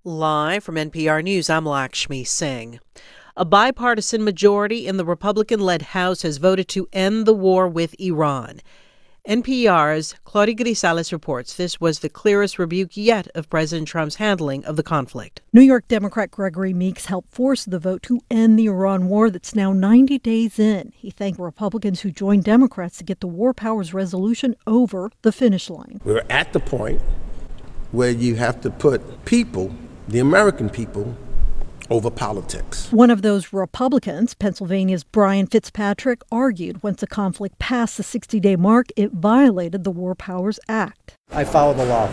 Live from NPR News, I'm Lakshmi Singh. A bipartisan majority in the Republican-led House has voted to end the war with Iran. NPR's Claudia Grisales reports this was the clearest rebuke yet of President Trump's handling of the conflict. New York Democrat Gregory Meeks helped force the vote to end the Iran war that's now 90 days in. He thanked Republicans who joined Democrats to get the war powers resolution over the finish line. We're at the point where you have to put people, the American people, over politics. One of those Republicans, Pennsylvania's Brian Fitzpatrick, argued once the conflict passed the 60-day mark, it violated the War Powers Act. I follow the law.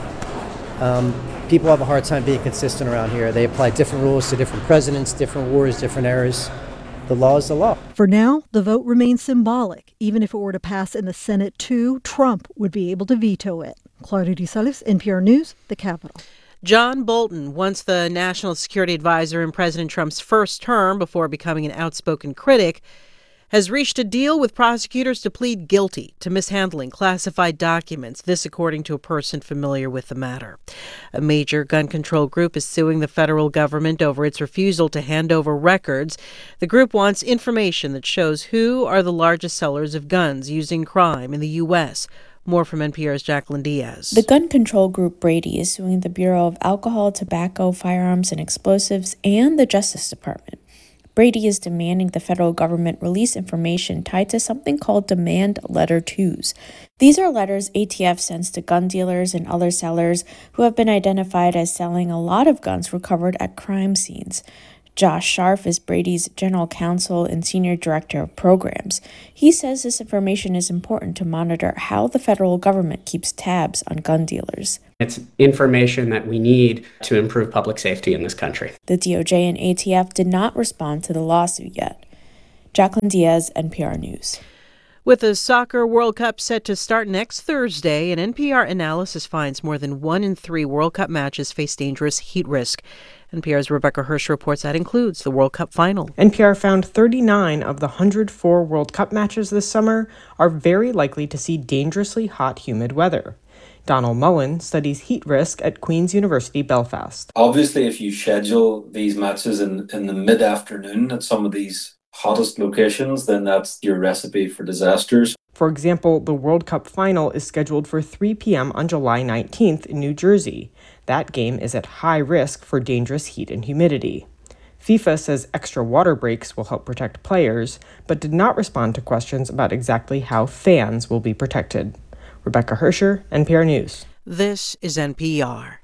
People have a hard time being consistent around here. They apply different rules to different presidents, different wars, different eras. The law is the law. For now, the vote remains symbolic. Even if it were to pass in the Senate too, Trump would be able to veto it. Claudia Grisales, NPR News, the Capitol. John Bolton, once the national security advisor in President Trump's first term before becoming an outspoken critic, has reached a deal with prosecutors to plead guilty to mishandling classified documents, this according to a person familiar with the matter. A major gun control group is suing the federal government over its refusal to hand over records. The group wants information that shows who are the largest sellers of guns used in crime in the U.S., More from NPR's Jacqueline Diaz. The gun control group Brady is suing the Bureau of Alcohol, Tobacco, Firearms, and Explosives and the Justice Department. Brady is demanding the federal government release information tied to something called Demand Letter 2s. These are letters ATF sends to gun dealers and other sellers who have been identified as selling a lot of guns recovered at crime scenes. Josh Scharf is Brady's general counsel and senior director of programs. He says this information is important to monitor how the federal government keeps tabs on gun dealers. It's information that we need to improve public safety in this country. The DOJ and ATF did not respond to the lawsuit yet. Jacqueline Diaz, NPR News. With the Soccer World Cup set to start next Thursday, an NPR analysis finds more than 1 in 3 World Cup matches face dangerous heat risk. NPR's Rebecca Hirsch reports that includes the World Cup final. NPR found 39 of the 104 World Cup matches this summer are very likely to see dangerously hot, humid weather. Donald Mullen studies heat risk at Queen's University, Belfast. Obviously, if you schedule these matches in the mid-afternoon at some of these hottest locations, then that's your recipe for disasters. For example, the World Cup final is scheduled for 3 p.m. on July 19th in New Jersey. That game is at high risk for dangerous heat and humidity. FIFA says extra water breaks will help protect players, but did not respond to questions about exactly how fans will be protected. Rebecca Hirscher, NPR News. This is NPR.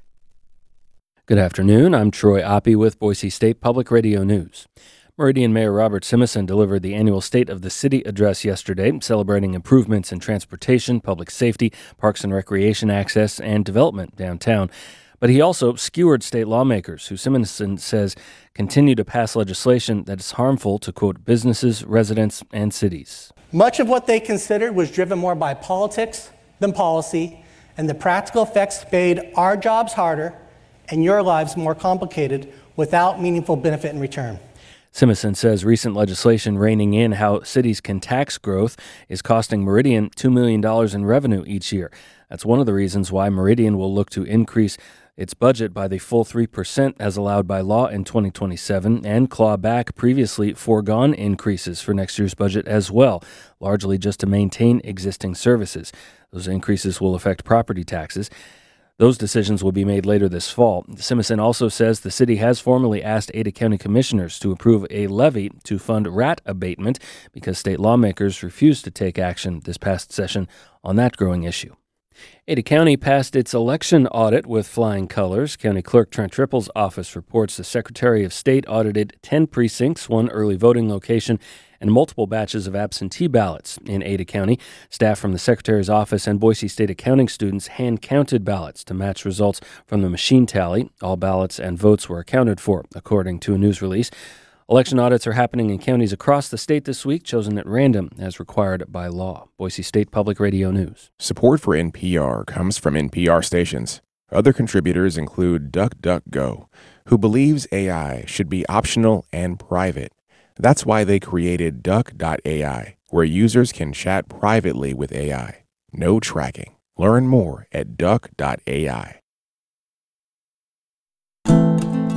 Good afternoon. I'm Troy Oppie with Boise State Public Radio News. Meridian Mayor Robert Simison delivered the annual State of the City address yesterday, celebrating improvements in transportation, public safety, parks and recreation access, and development downtown. But he also skewered state lawmakers, who Simison says continue to pass legislation that is harmful to, quote, businesses, residents, and cities. Much of what they considered was driven more by politics than policy, and the practical effects made our jobs harder and your lives more complicated without meaningful benefit in return. Simison says recent legislation reining in how cities can tax growth is costing Meridian $2 million in revenue each year. That's one of the reasons why Meridian will look to increase its budget by the full 3% as allowed by law in 2027 and claw back previously foregone increases for next year's budget as well, largely just to maintain existing services. Those increases will affect property taxes. Those decisions will be made later this fall. Simison also says the city has formally asked Ada County commissioners to approve a levy to fund rat abatement because state lawmakers refused to take action this past session on that growing issue. Ada County passed its election audit with flying colors. County Clerk Trent Tripple's office reports the Secretary of State audited 10 precincts, 1 early voting location, and multiple batches of absentee ballots in Ada County. Staff from the Secretary's office and Boise State accounting students hand-counted ballots to match results from the machine tally. All ballots and votes were accounted for, according to a news release. Election audits are happening in counties across the state this week, chosen at random as required by law. Boise State Public Radio News. Support for NPR comes from NPR stations. Other contributors include DuckDuckGo, who believes AI should be optional and private. That's why they created Duck.ai, where users can chat privately with AI. No tracking. Learn more at Duck.ai.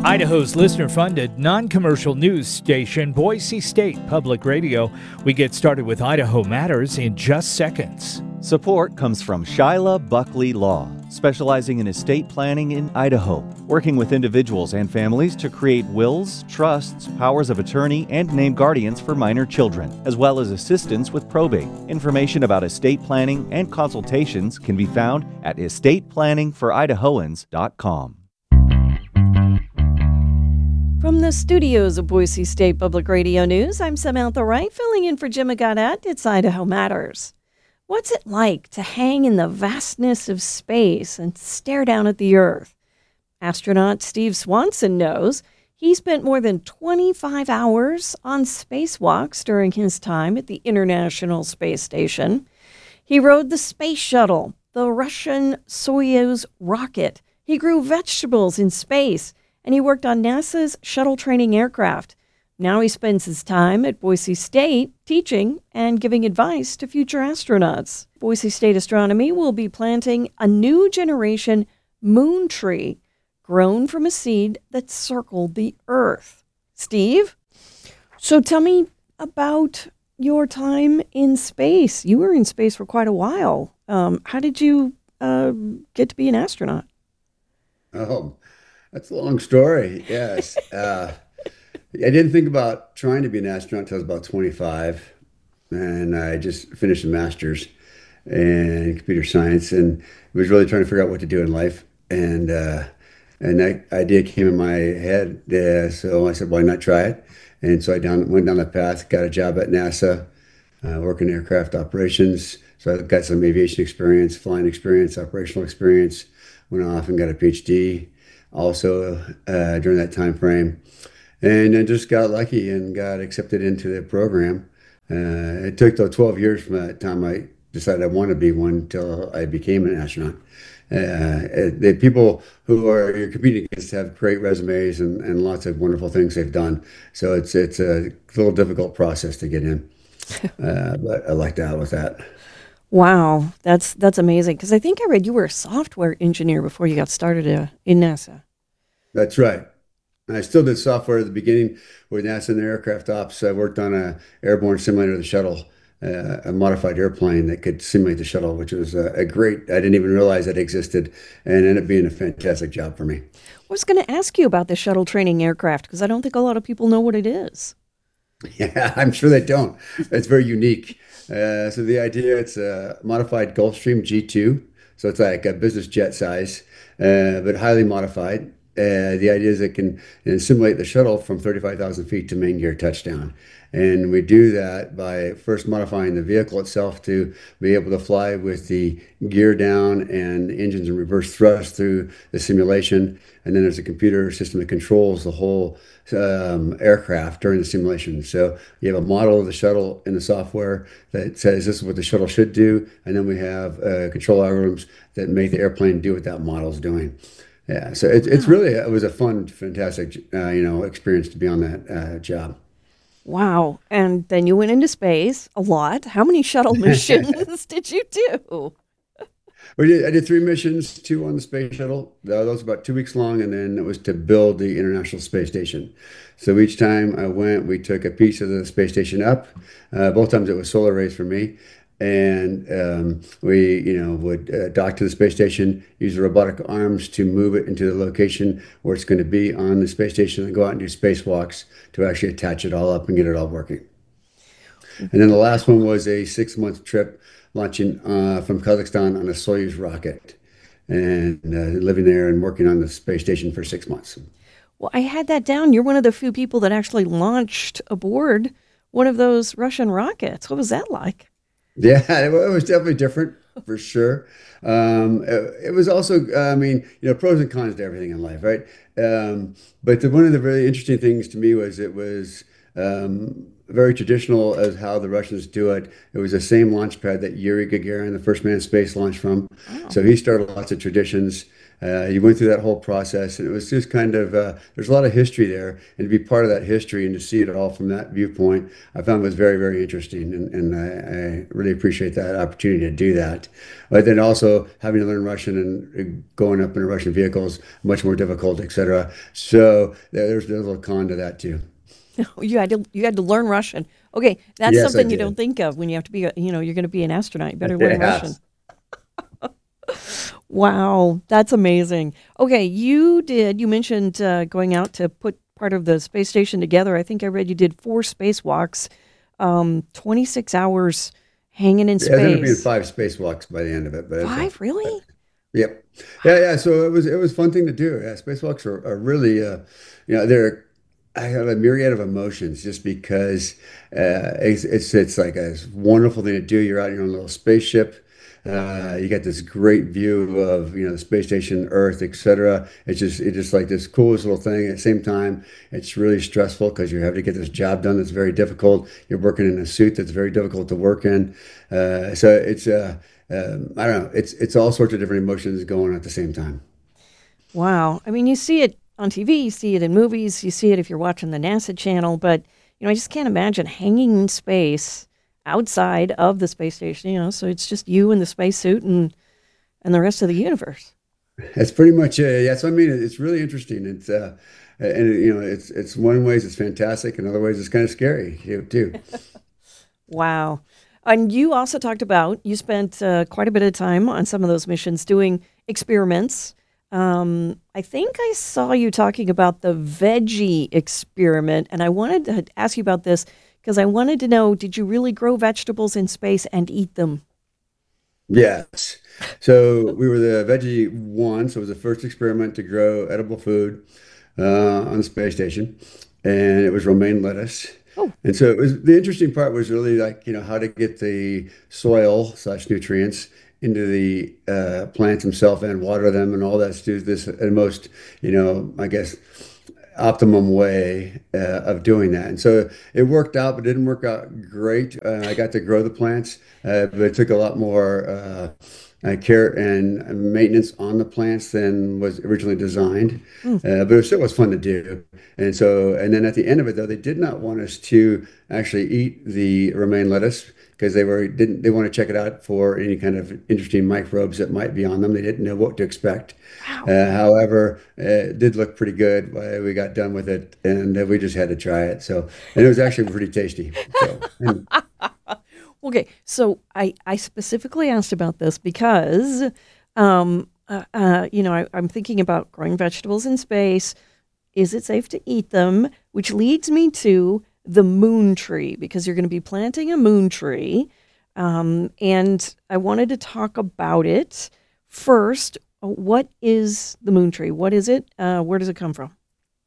Idaho's listener-funded, non-commercial news station, Boise State Public Radio. We get started with Idaho Matters in just seconds. Support comes from Shyla Buckley Law, specializing in estate planning in Idaho, working with individuals and families to create wills, trusts, powers of attorney, and name guardians for minor children, as well as assistance with probate. Information about estate planning and consultations can be found at estateplanningforidahoans.com. From the studios of Boise State Public Radio News, I'm Samantha Wright, filling in for Jim Goddard. It's Idaho Matters. What's it like to hang in the vastness of space and stare down at the Earth? Astronaut Steve Swanson knows. He spent more than 25 hours on spacewalks during his time at the International Space Station. He rode the space shuttle, the Russian Soyuz rocket. He grew vegetables in space, and he worked on NASA's shuttle training aircraft. Now he spends his time at Boise State teaching and giving advice to future astronauts. Boise State Astronomy will be planting a new generation moon tree grown from a seed that circled the Earth. Steve, so tell me about your time in space. You were in space for quite a while. How did you get to be an astronaut? Oh, that's a long story. Yes. I didn't think about trying to be an astronaut until I was about 25. And I just finished a master's in computer science and was really trying to figure out what to do in life. And that idea came in my head. So I said, why not try it? And so I went down that path, got a job at NASA, working aircraft operations. So I got some aviation experience, flying experience, operational experience, went off and got a PhD also during that time frame. And I just got lucky and got accepted into the program. It took 12 years from that time I decided I wanted to be one until I became an astronaut. The people who you're competing against have great resumes and lots of wonderful things they've done. So it's a little difficult process to get in. But I lucked out with that. Wow, that's amazing. Because I think I read you were a software engineer before you got started in NASA. That's right. I still did software at the beginning with NASA and aircraft ops. I worked on an airborne simulator of the shuttle, a modified airplane that could simulate the shuttle, which was a great, I didn't even realize that existed, and ended up being a fantastic job for me. I was going to ask you about the shuttle training aircraft, because I don't think a lot of people know what it is. Yeah, I'm sure they don't. It's very unique. So the idea, it's a modified Gulfstream G2. So it's like a business jet size, but highly modified. The idea is it can simulate the shuttle from 35,000 feet to main gear touchdown. And we do that by first modifying the vehicle itself to be able to fly with the gear down and engines in reverse thrust through the simulation. And then there's a computer system that controls the whole aircraft during the simulation. So you have a model of the shuttle in the software that says this is what the shuttle should do. And then we have control algorithms that make the airplane do what that model is doing. Yeah, so it's really, it was a fun, fantastic, experience to be on that job. Wow. And then you went into space a lot. How many shuttle missions did you do? I did 3 missions, 2 on the space shuttle. Those were about 2 weeks long, and then it was to build the International Space Station. So each time I went, we took a piece of the space station up. Both times it was solar arrays for me. And we, would dock to the space station, use the robotic arms to move it into the location where it's going to be on the space station, and go out and do spacewalks to actually attach it all up and get it all working. And then the last one was a 6-month trip launching from Kazakhstan on a Soyuz rocket, and living there and working on the space station for 6 months. Well, I had that down. You're one of the few people that actually launched aboard one of those Russian rockets. What was that like? Yeah, it was definitely different, for sure. It was also, pros and cons to everything in life, right? But one of the really interesting things to me was it was very traditional as how the Russians do it. It was the same launch pad that Yuri Gagarin, the first man in space, launched from. Wow. So he started lots of traditions. You went through that whole process, and it was just kind of there's a lot of history there, and to be part of that history and to see it all from that viewpoint, I found was very, very interesting, and I really appreciate that opportunity to do that. But then also having to learn Russian and going up in a Russian vehicle is much more difficult, etc. So there's a little con to that too. You had to learn Russian. Okay, that's Yes, I something you did. don't think of when you have to be, you're going to be an astronaut. You better learn Yes. Russian. Wow, that's amazing. Okay, you mentioned going out to put part of the space station together. I think I read you did 4 spacewalks, 26 hours hanging in Yeah, there ended up being space. 5 spacewalks by the end of it, but 5, really? yep, yeah. So it was a fun thing to do. Yeah, spacewalks are really, they're I have a myriad of emotions just because it's like a wonderful thing to do. You're out in your own little spaceship. You get this great view of the space station, Earth, etc. It's just like this coolest little thing. At the same time, it's really stressful because you have to get this job done that's very difficult. You're working in a suit that's very difficult to work in. So it's I don't know. It's all sorts of different emotions going on at the same time. Wow. I mean, you see it on TV, you see it in movies, you see it if you're watching the NASA channel, but I just can't imagine hanging in space outside of the space station, so it's just you in the spacesuit and the rest of the universe. It's pretty much yeah. So I mean, it's really interesting. It's one ways it's fantastic, in other ways it's kind of scary too. Wow. And you also talked about, you spent quite a bit of time on some of those missions doing experiments. I think I saw you talking about the veggie experiment, and I wanted to ask you about this because I wanted to know, did you really grow vegetables in space and eat them? Yes. So we were the Veggie One, so it was the first experiment to grow edible food on the space station, and it was romaine lettuce. Oh. And so it was the interesting part was really like how to get the soil slash nutrients into the plants themselves and water them and all that to do this in the most I guess optimum way of doing that. And so it worked out, but it didn't work out great. I got to grow the plants, but it took a lot more care and maintenance on the plants than was originally designed. But it still was fun to do. And then at the end of it, though, they did not want us to actually eat the romaine lettuce because they want to check it out for any kind of interesting microbes that might be on them. They didn't know what to expect. Wow. However, it did look pretty good. We got done with it, and we just had to try it. And it was actually pretty tasty. Okay, so I specifically asked about this because, I'm thinking about growing vegetables in space. Is it safe to eat them? Which leads me to the moon tree, because you're going to be planting a moon tree. And I wanted to talk about it. First, what is the moon tree? What is it? Where does it come from?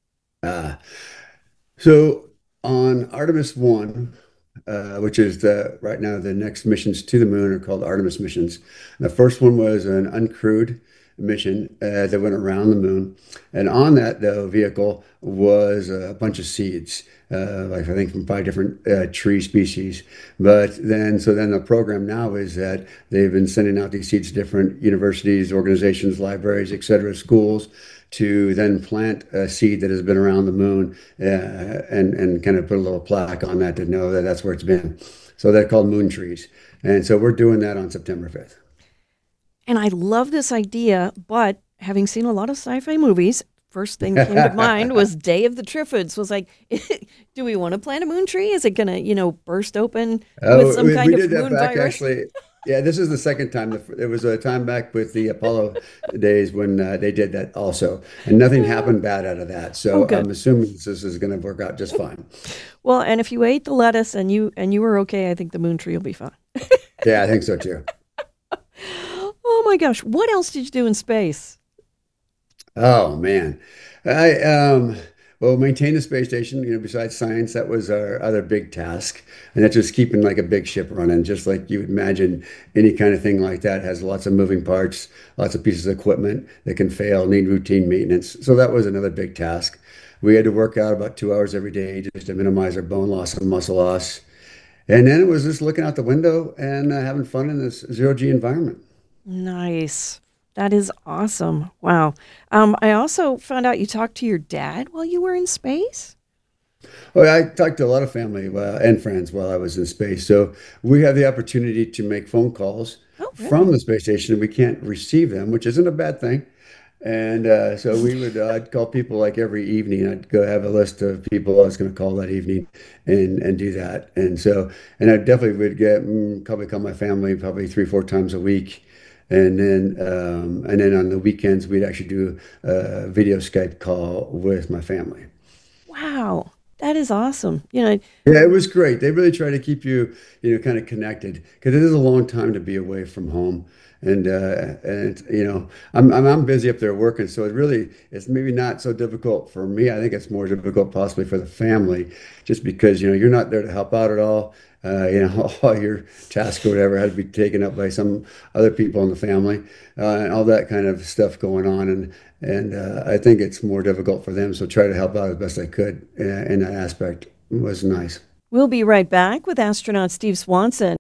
So on Artemis 1, which is right now the next missions to the moon are called Artemis missions. The first one was an uncrewed mission that went around the moon. And on that, though, vehicle was a bunch of seeds, like I think from 5 different tree species. So then the program now is that they've been sending out these seeds to different universities, organizations, libraries, et cetera, schools, to then plant a seed that has been around the moon and kind of put a little plaque on that to know that that's where it's been. So they're called moon trees. And so we're doing that on September 5th. And I love this idea, but having seen a lot of sci-fi movies, first thing that came to mind was Day of the Triffids. Was like, do we want to plant a moon tree? Is it going to, burst open with some kind of moon virus? Actually. Yeah, this is the second time. There was a time back with the Apollo days when they did that also, and nothing happened bad out of that. So I'm assuming this is going to work out just fine. Well, and if you ate the lettuce and you were okay, I think the moon tree will be fine. Yeah, I think so too. Oh my gosh, what else did you do in space? Oh man, maintain the space station. Besides science, that was our other big task, and that's just keeping like a big ship running. Just like you would imagine, any kind of thing like that has lots of moving parts, lots of pieces of equipment that can fail, need routine maintenance. So that was another big task. We had to work out about 2 hours every day just to minimize our bone loss and muscle loss. And then it was just looking out the window and having fun in this zero-G environment. Nice. That is awesome. Wow. I also found out you talked to your dad while you were in space. Well, I talked to a lot of family and friends while I was in space. So we have the opportunity to make phone calls from the space station, and we can't receive them, which isn't a bad thing. And so I'd call people like every evening. I'd go have a list of people I was going to call that evening and do that. And I definitely would probably call my family probably 3-4 times a week. And then on the weekends, we'd actually do a video Skype call with my family. Wow. That is awesome. Yeah, it was great. They really try to keep you, kind of connected because it is a long time to be away from home. And I'm busy up there working, so it's maybe not so difficult for me. I think it's more difficult possibly for the family, just because you're not there to help out at all. All your tasks or whatever had to be taken up by some other people in the family, and all that kind of stuff going on. And I think it's more difficult for them. So try to help out as best I could in that aspect. It was nice. We'll be right back with astronaut Steve Swanson